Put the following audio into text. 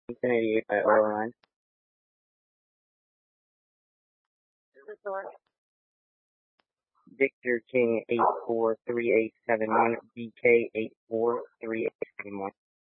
1088 by Oil Line. Victor King 84387 unit BK 84.